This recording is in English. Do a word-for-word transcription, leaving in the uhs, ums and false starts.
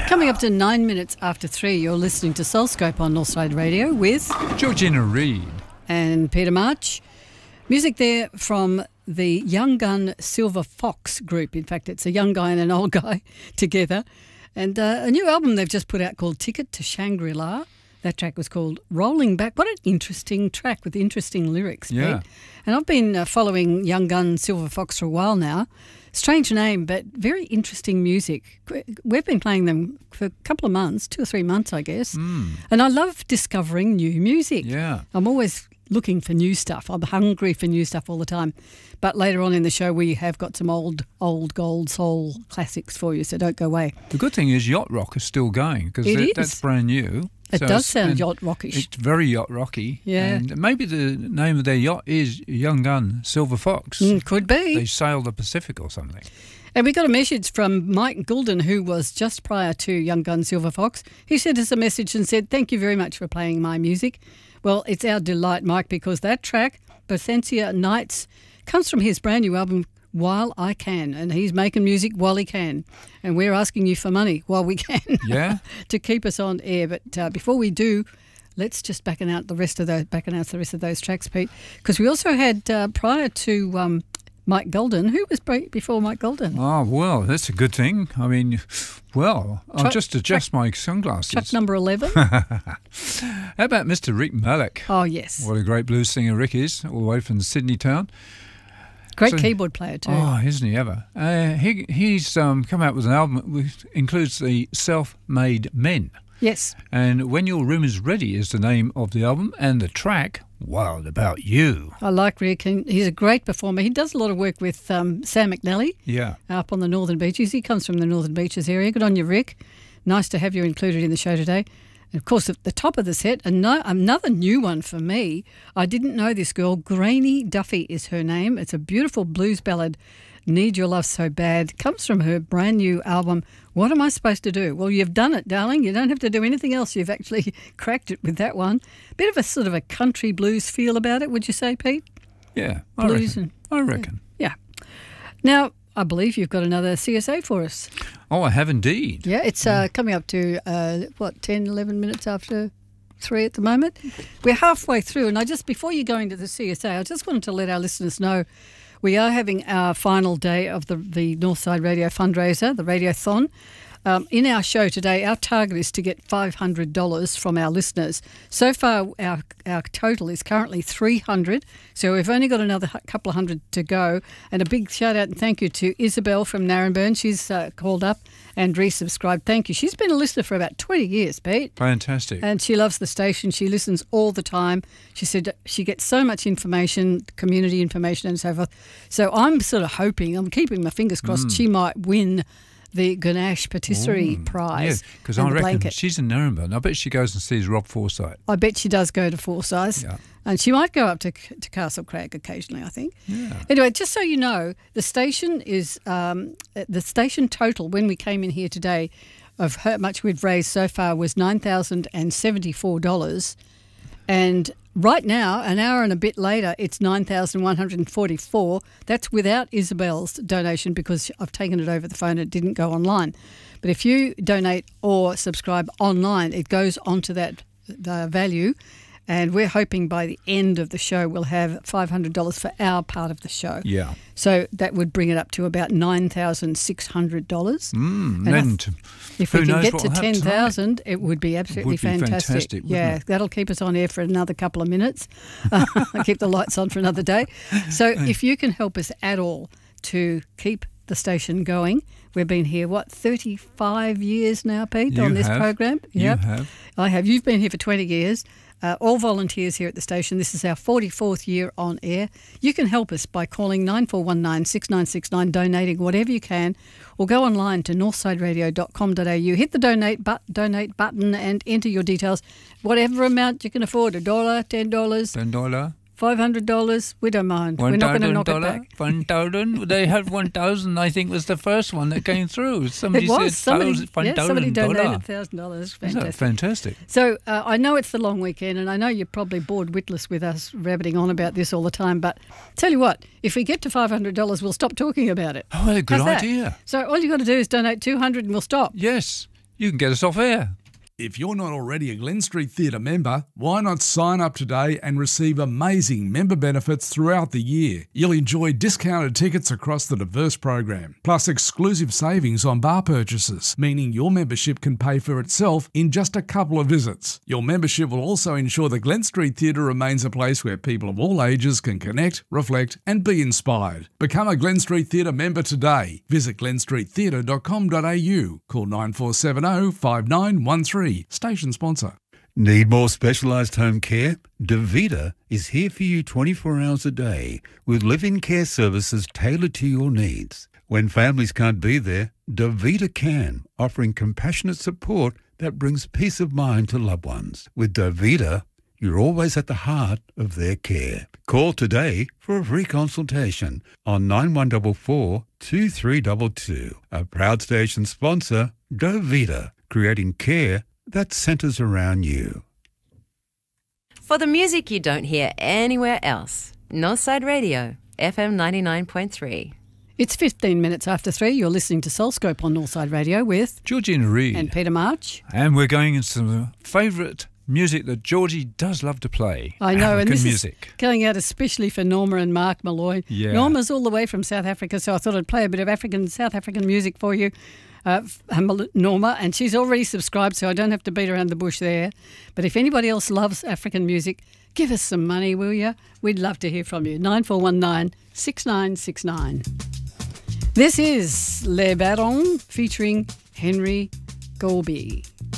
Coming up to nine minutes after three, you're listening to Soulscope on Northside Radio with Georgina Reid and Peter March. Music there from the Young Gun Silver Fox group. In fact, it's a young guy and an old guy together. And uh, a new album they've just put out called Ticket to Shangri-La. That track was called Rolling Back. What an interesting track with interesting lyrics, yeah. Pete. And I've been uh, following Young Gun Silver Fox for a while now. Strange name, but very interesting music. We've been playing them for a couple of months, two or three months, I guess. Mm. And I love discovering new music. Yeah. I'm always looking for new stuff. I'm hungry for new stuff all the time. But later on in the show, we have got some old, old gold soul classics for you, so don't go away. The good thing is Yacht Rock is still going because It that, is. that's brand new. It So does it's- sound and yacht rockish. It's very yacht rocky. Yeah. And maybe the name of their yacht is Young Gun Silver Fox. Mm, could be. They sail the Pacific or something. And we got a message from Mike Goulden, who was just prior to Young Gun Silver Fox. He sent us a message and said, "Thank you very much for playing my music." Well, it's our delight, Mike, because that track, Bothencia Nights, comes from his brand new album, While I Can. And he's making music while he can. And we're asking you for money while we can Yeah. to keep us on air. But uh, before we do, let's just back out the rest of those, back announce the rest of those tracks, Pete. Because we also had, uh, prior to um, Mike Golden, who was pre- before Mike Golden? Oh, well, that's a good thing. I mean, well, I'll Truck- just adjust my sunglasses. Track number eleven. How about Mister Rick Malik? Oh, yes. What a great blues singer Rick is, all the way from Sydney town. Great So- keyboard player too. Oh, isn't he ever? Uh, he He's um, come out with an album which includes the Self-Made Men. Yes. And When Your Room Is Ready is the name of the album, and the track, Wild About You. I like Rick. and He's a great performer. He does a lot of work with um, Sam McNally Yeah. up on the Northern Beaches. He comes from the Northern Beaches area. Good on you, Rick. Nice to have you included in the show today. And of course, at the top of the set, ano- another new one for me. I didn't know this girl. Granny Duffy is her name. It's a beautiful blues ballad, Need Your Love So Bad. Comes from her brand new album, What Am I Supposed to Do? Well, you've done it, darling. You don't have to do anything else. You've actually cracked it with that one. Bit of a sort of a country blues feel about it, would you say, Pete? Yeah, I Blues reckon. and- I reckon. Yeah. Now, I believe you've got another C S A for us. Oh, I have indeed. Yeah, it's uh, coming up to, uh, what, ten, eleven minutes after three at the moment. We're halfway through, and I just, before you go into the C S A, I just wanted to let our listeners know we are having our final day of the, the Northside Radio fundraiser, the Radiothon. Um, in our show today, our target is to get five hundred dollars from our listeners. So far, our our total is currently three hundred dollars, so we've only got another hu- couple of hundred to go. And a big shout out and thank you to Isabel from Narrenburn. She's uh, called up and resubscribed. Thank you. She's been a listener for about twenty years, Pete. Fantastic. And she loves the station. She listens all the time. She said she gets so much information, community information and so forth. So I'm sort of hoping, I'm keeping my fingers crossed, Mm. she might win the Ganesh Patisserie Ooh, Prize. Yeah, because and I the reckon blanket. she's in Narrenburn. I bet she goes and sees Rob Forsyth. I bet she does go to Forsyth. Yeah. And she might go up to to Castle Crag occasionally, I think. Yeah. Anyway, just so you know, the station is um, the station total when we came in here today of how much we've raised so far was nine thousand seventy-four dollars. And right now, an hour and a bit later, it's nine thousand one hundred forty-four. That's without Isabel's donation because I've taken it over the phone. It didn't go online. But if you donate or subscribe online, it goes onto that the value. And we're hoping by the end of the show we'll have five hundred dollars for our part of the show. Yeah. So that would bring it up to about nine thousand six hundred dollars. Mm, And I then th- t- If who we can knows get what to will happen ten tonight. thousand, it would be absolutely Would be fantastic. fantastic, wouldn't yeah, it? that'll keep us on air for another couple of minutes. Keep the lights on for another day. So if you can help us at all to keep the station going, we've been here, what, thirty-five years now, Pete, You on this have. program? You Yep. have. I have. You've been here for twenty years. Uh, all volunteers here at the station. This is our forty-fourth year on air. You can help us by calling nine four one nine, six nine six nine, donating whatever you can, or go online to northside radio dot com dot a u. Hit the donate, but, donate button and enter your details. Whatever amount you can afford, a dollar, ten dollars, ten dollars. five hundred dollars, we don't mind. We're One not going to thousand knock it dollar, back. one thousand. They had one thousand. I think was the first one that came through. Somebody It was. said Somebody, thousand, one yeah, somebody thousand donated dollar. one thousand dollars. Isn't that Fantastic. fantastic? So uh, I know it's the long weekend, and I know you're probably bored witless with us rabbiting on about this all the time. But tell you what, if we get to five hundred dollars, we'll stop talking about it. Oh, well, a good How's that? idea. So all you got to do is donate two hundred, and we'll stop. Yes. you can get us off air. If you're not already a Glen Street Theatre member, why not sign up today and receive amazing member benefits throughout the year? You'll enjoy discounted tickets across the diverse program, plus exclusive savings on bar purchases, meaning your membership can pay for itself in just a couple of visits. Your membership will also ensure the Glen Street Theatre remains a place where people of all ages can connect, reflect and be inspired. Become a Glen Street Theatre member today. Visit glen street theatre dot com dot a u. Call nine four seven zero, five nine one three. Station sponsor. Need more specialised home care? DaVita is here for you twenty-four hours a day with live-in care services tailored to your needs. When families can't be there, DaVita can, offering compassionate support that brings peace of mind to loved ones. With DaVita, you're always at the heart of their care. Call today for a free consultation on nine one four four, two three two two. A proud station sponsor, DaVita, creating care that centres around you. For the music you don't hear anywhere else, Northside Radio, F M ninety-nine point three. It's fifteen minutes after three. You're listening to Soulscope on Northside Radio with Georgina Reid and Peter March. And we're going into some favourite music that Georgie does love to play. I know, African and this music. is going out especially for Norma and Mark Malloy. Yeah. Norma's all the way from South Africa, so I thought I'd play a bit of African, South African music for you. Uh, Norma, and she's already subscribed, so I don't have to beat around the bush there. But if anybody else loves African music, give us some money, will you? We'd love to hear from you. nine four one nine, six nine six nine. This is Les Barons featuring Henry Golby.